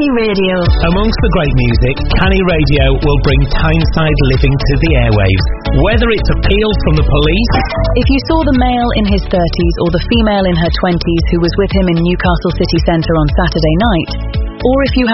Canny Radio. Amongst the great music, Canny Radio will bring Tyneside living to the airwaves. Whether it's appeals from the police... If you saw the male in his 30s or the female in her 20s who was with him in Newcastle city centre on Saturday night, or if you